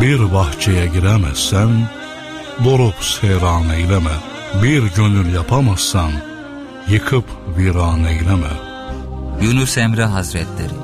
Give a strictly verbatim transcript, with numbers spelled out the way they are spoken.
Bir bahçeye giremezsen dolup seyran eyleme. Bir gönül yapamazsan yıkıp viran eyleme. Yunus Emre Hazretleri.